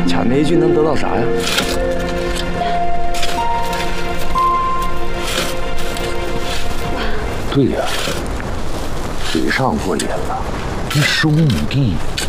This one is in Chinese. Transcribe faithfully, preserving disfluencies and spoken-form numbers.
抢那一句能得到啥呀？ 对呀，嘴上过瘾了，那十五亩地